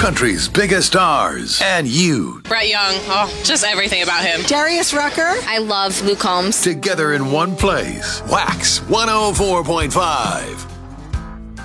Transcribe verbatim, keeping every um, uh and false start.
country's biggest stars, and you. Brett Young, oh, just everything about him. Darius Rucker. I love Luke Combs. Together in one place. Wax one oh four point five.